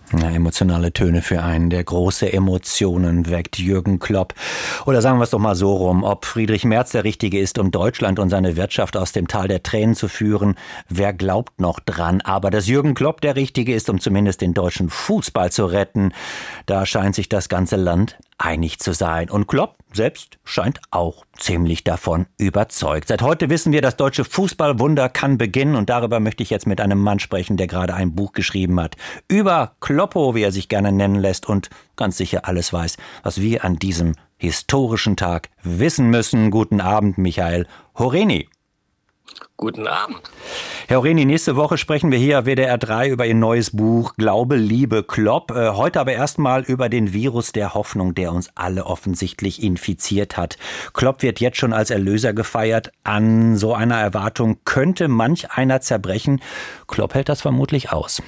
Ja, emotionale Töne für einen, der große Emotionen weckt, Jürgen Klopp. Oder sagen wir es doch mal so rum, ob Friedrich Merz der Richtige ist, um Deutschland und seine Wirtschaft aus dem Tal der Tränen zu führen. Wer glaubt noch dran? Aber dass Jürgen Klopp der Richtige ist, um zumindest den deutschen Fußball zu retten, da scheint sich das ganze Land einig zu sein. Und Klopp selbst scheint auch ziemlich davon überzeugt. Seit heute wissen wir, das deutsche Fußballwunder kann beginnen. Und darüber möchte ich jetzt mit einem Mann sprechen, der gerade ein Buch geschrieben hat. Über Kloppo, wie er sich gerne nennen lässt, und ganz sicher alles weiß, was wir an diesem historischen Tag wissen müssen. Guten Abend, Michael Horeni. Guten Abend. Herr Horeni, nächste Woche sprechen wir hier WDR 3 über Ihr neues Buch Glaube, Liebe, Klopp. Heute aber erstmal über den Virus der Hoffnung, der uns alle offensichtlich infiziert hat. Klopp wird jetzt schon als Erlöser gefeiert. An so einer Erwartung könnte manch einer zerbrechen. Klopp hält das vermutlich aus.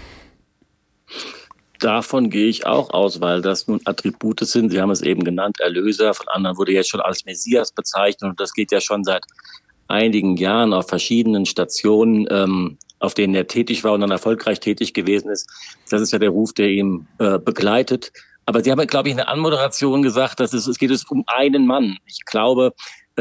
Davon gehe ich auch aus, weil das nun Attribute sind. Sie haben es eben genannt, Erlöser. Von anderen wurde jetzt schon als Messias bezeichnet. Und das geht ja schon seit einigen Jahren auf verschiedenen Stationen, auf denen er tätig war und dann erfolgreich tätig gewesen ist. Das ist ja der Ruf, der ihn begleitet. Aber Sie haben, glaube ich, in der Anmoderation gesagt, dass es geht um einen Mann. Ich glaube,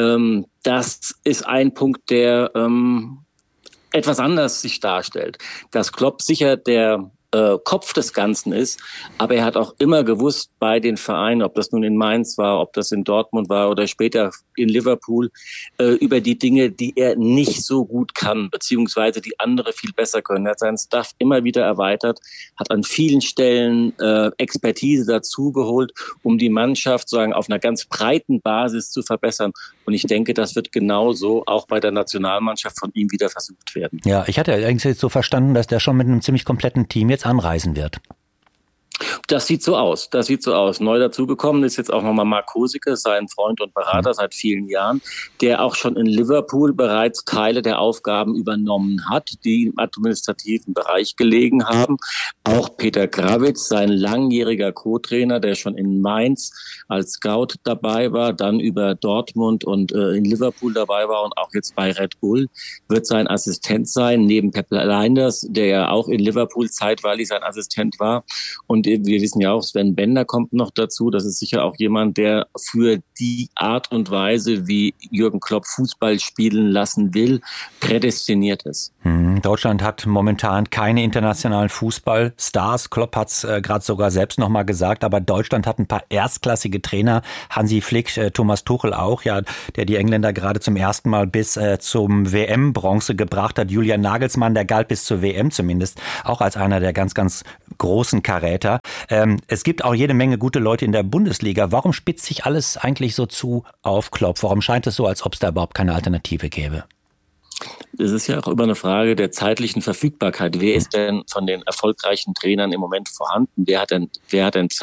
das ist ein Punkt, der etwas anders sich darstellt. Dass Klopp sicher der Kopf des Ganzen ist, aber er hat auch immer gewusst bei den Vereinen, ob das nun in Mainz war, ob das in Dortmund war oder später in Liverpool, über die Dinge, die er nicht so gut kann, beziehungsweise die andere viel besser können. Er hat seinen Staff immer wieder erweitert, hat an vielen Stellen Expertise dazugeholt, um die Mannschaft sozusagen auf einer ganz breiten Basis zu verbessern. Und ich denke, das wird genauso auch bei der Nationalmannschaft von ihm wieder versucht werden. Ja, ich hatte eigentlich jetzt so verstanden, dass der schon mit einem ziemlich kompletten Team jetzt anreisen wird. Das sieht so aus. Neu dazugekommen ist jetzt auch nochmal Mark Kosicke, sein Freund und Berater seit vielen Jahren, der auch schon in Liverpool bereits Teile der Aufgaben übernommen hat, die im administrativen Bereich gelegen haben. Auch Peter Grawitz, sein langjähriger Co-Trainer, der schon in Mainz als Scout dabei war, dann über Dortmund und in Liverpool dabei war und auch jetzt bei Red Bull, wird sein Assistent sein, neben Pep Lijnders, der ja auch in Liverpool zeitweilig sein Assistent war. Und wir wissen ja auch, Sven Bender kommt noch dazu. Das ist sicher auch jemand, der für die Art und Weise, wie Jürgen Klopp Fußball spielen lassen will, prädestiniert ist. Deutschland hat momentan keine internationalen Fußballstars. Klopp hat es gerade sogar selbst nochmal gesagt. Aber Deutschland hat ein paar erstklassige Trainer. Hansi Flick, Thomas Tuchel auch, ja, der die Engländer gerade zum ersten Mal bis zum WM-Bronze gebracht hat. Julian Nagelsmann, der galt bis zur WM zumindest auch als einer der ganz, ganz großen Karäter. Es gibt auch jede Menge gute Leute in der Bundesliga. Warum spitzt sich alles eigentlich so zu auf Klopp? Warum scheint es so, als ob es da überhaupt keine Alternative gäbe? Es ist ja auch immer eine Frage der zeitlichen Verfügbarkeit. Wer ist denn von den erfolgreichen Trainern im Moment vorhanden? Wer ist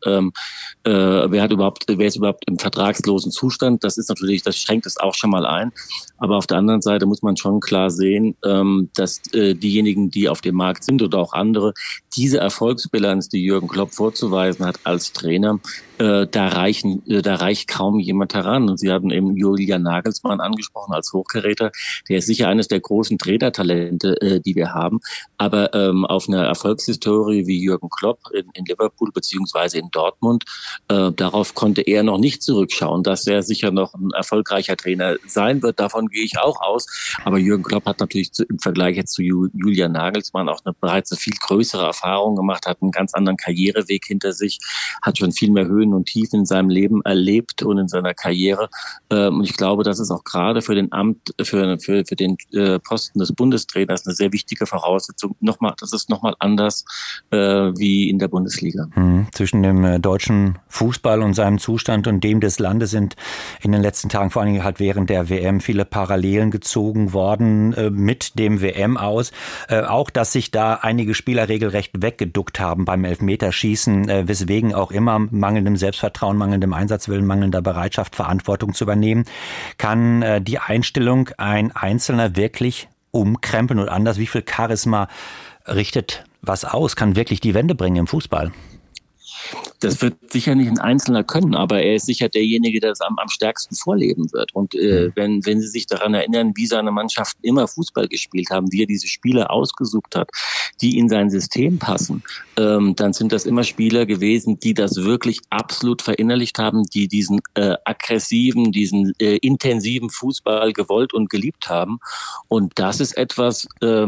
überhaupt im vertragslosen Zustand? Das schränkt es auch schon mal ein. Aber auf der anderen Seite muss man schon klar sehen, dass diejenigen, die auf dem Markt sind oder auch andere, diese Erfolgsbilanz, die Jürgen Klopp vorzuweisen hat als Trainer, da reicht kaum jemand heran. Und Sie haben eben Julian Nagelsmann angesprochen als Hochkaräter. Der ist sicher eines der großen Trainertalente, die wir haben. Aber auf einer Erfolgshistorie wie Jürgen Klopp in Liverpool beziehungsweise in Dortmund, darauf konnte er noch nicht zurückschauen. Dass er sicher noch ein erfolgreicher Trainer sein wird, davon gehe ich auch aus. Aber Jürgen Klopp hat natürlich im Vergleich jetzt zu Julian Nagelsmann auch bereits eine viel größere Erfahrung gemacht, hat einen ganz anderen Karriereweg hinter sich, hat schon viel mehr Höhen und Tiefen in seinem Leben erlebt und in seiner Karriere. Und ich glaube, das ist auch gerade für den Posten des Bundestrainers eine sehr wichtige Voraussetzung. Das ist nochmal anders wie in der Bundesliga. Zwischen dem deutschen Fußball und seinem Zustand und dem des Landes sind in den letzten Tagen, vor allem halt während der WM, viele Parallelen gezogen worden mit dem WM-Aus. Auch, dass sich da einige Spieler regelrecht weggeduckt haben beim Elfmeterschießen, weswegen auch immer mangelndem Selbstvertrauen, mangelndem Einsatzwillen, mangelnder Bereitschaft, Verantwortung zu übernehmen. Kann die Einstellung ein Einzelner wirklich umkrempeln und anders? Wie viel Charisma richtet was aus? Kann wirklich die Wende bringen im Fußball? Das wird sicher nicht ein Einzelner können, aber er ist sicher derjenige, der es am stärksten vorleben wird. Und wenn Sie sich daran erinnern, wie seine Mannschaften immer Fußball gespielt haben, wie er diese Spieler ausgesucht hat, die in sein System passen, dann sind das immer Spieler gewesen, die das wirklich absolut verinnerlicht haben, die diesen aggressiven, diesen intensiven Fußball gewollt und geliebt haben. Und das ist etwas,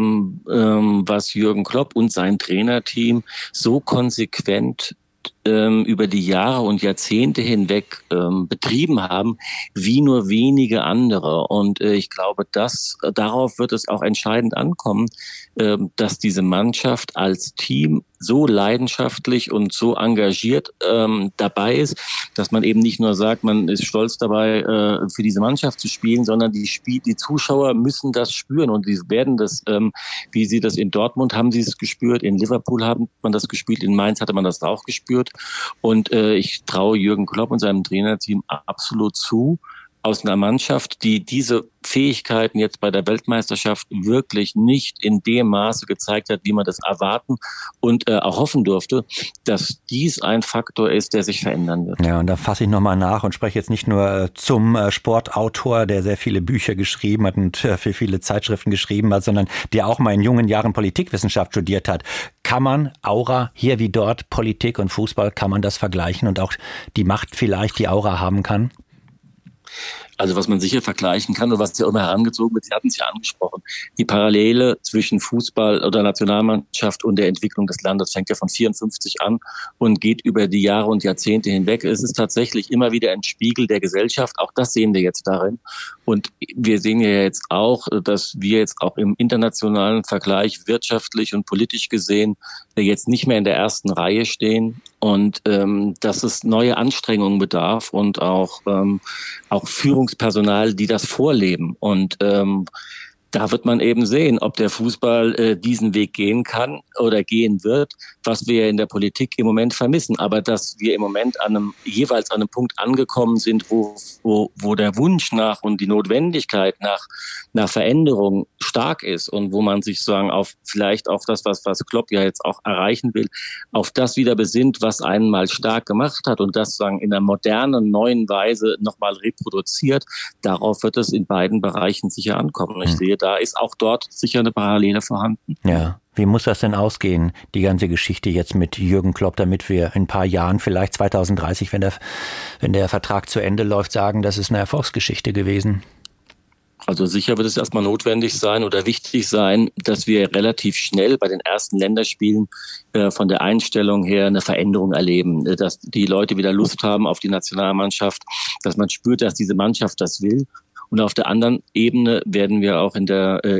was Jürgen Klopp und sein Trainerteam so konsequent über die Jahre und Jahrzehnte hinweg betrieben haben, wie nur wenige andere. Und ich glaube, darauf wird es auch entscheidend ankommen, dass diese Mannschaft als Team so leidenschaftlich und so engagiert dabei ist, dass man eben nicht nur sagt, man ist stolz dabei, für diese Mannschaft zu spielen, sondern die Zuschauer müssen das spüren und die werden das, wie sie das in Dortmund haben sie es gespürt, in Liverpool hat man das gespürt, in Mainz hatte man das auch gespürt. Und ich traue Jürgen Klopp und seinem Trainerteam absolut zu, aus einer Mannschaft, die diese Fähigkeiten jetzt bei der Weltmeisterschaft wirklich nicht in dem Maße gezeigt hat, wie man das erwarten und auch hoffen durfte, dass dies ein Faktor ist, der sich verändern wird. Ja, und da fasse ich nochmal nach und spreche jetzt nicht nur zum Sportautor, der sehr viele Bücher geschrieben hat und für viele Zeitschriften geschrieben hat, sondern der auch mal in jungen Jahren Politikwissenschaft studiert hat. Kann man Aura hier wie dort, Politik und Fußball, kann man das vergleichen und auch die Macht vielleicht, die Aura haben kann? Also was man sicher vergleichen kann und was ja immer herangezogen wird, Sie hatten es ja angesprochen, die Parallele zwischen Fußball oder Nationalmannschaft und der Entwicklung des Landes fängt ja von 54 an und geht über die Jahre und Jahrzehnte hinweg. Es ist tatsächlich immer wieder ein Spiegel der Gesellschaft, auch das sehen wir jetzt darin. Und wir sehen ja jetzt auch, dass wir jetzt auch im internationalen Vergleich wirtschaftlich und politisch gesehen jetzt nicht mehr in der ersten Reihe stehen und dass es neue Anstrengungen bedarf und auch Führungspersonal, die das vorleben. Und da wird man eben sehen, ob der Fußball diesen Weg gehen kann oder gehen wird, was wir in der Politik im Moment vermissen. Aber dass wir im Moment jeweils an einem Punkt angekommen sind, wo der Wunsch nach und die Notwendigkeit nach Veränderung stark ist und wo man sich sagen vielleicht auf das, was Klopp ja jetzt auch erreichen will, auf das wieder besinnt, was einen mal stark gemacht hat und das sagen in einer modernen, neuen Weise nochmal reproduziert. Darauf wird es in beiden Bereichen sicher ankommen. Ich sehe, da ist auch dort sicher eine Parallele vorhanden. Ja. Wie muss das denn ausgehen, die ganze Geschichte jetzt mit Jürgen Klopp, damit wir in ein paar Jahren, vielleicht 2030, wenn der Vertrag zu Ende läuft, sagen, das ist eine Erfolgsgeschichte gewesen? Also sicher wird es erstmal notwendig sein oder wichtig sein, dass wir relativ schnell bei den ersten Länderspielen von der Einstellung her eine Veränderung erleben, dass die Leute wieder Lust haben auf die Nationalmannschaft, dass man spürt, dass diese Mannschaft das will. Und auf der anderen Ebene werden wir auch in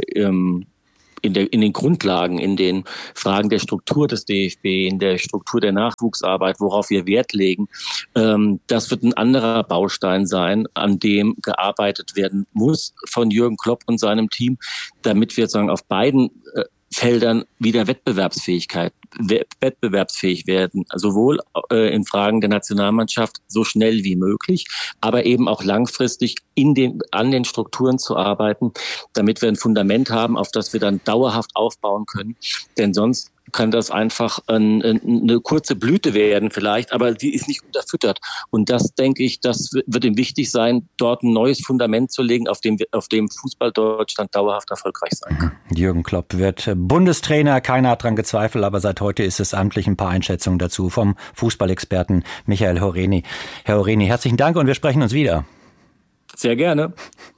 den Grundlagen, in den Fragen der Struktur des DFB, in der Struktur der Nachwuchsarbeit, worauf wir Wert legen, das wird ein anderer Baustein sein, an dem gearbeitet werden muss von Jürgen Klopp und seinem Team, damit wir sagen, auf beiden Feldern wieder wettbewerbsfähig werden, sowohl in Fragen der Nationalmannschaft so schnell wie möglich, aber eben auch langfristig an den Strukturen zu arbeiten, damit wir ein Fundament haben, auf das wir dann dauerhaft aufbauen können. Denn sonst kann das einfach eine kurze Blüte werden vielleicht, aber die ist nicht unterfüttert. Und das, denke ich, das wird ihm wichtig sein, dort ein neues Fundament zu legen, auf dem Fußball Deutschland dauerhaft erfolgreich sein kann. Jürgen Klopp wird Bundestrainer, keiner hat dran gezweifelt, aber seit heute ist es amtlich. Ein paar Einschätzungen dazu vom Fußballexperten Michael Horeni. Herr Horeni, herzlichen Dank und wir sprechen uns wieder. Sehr gerne.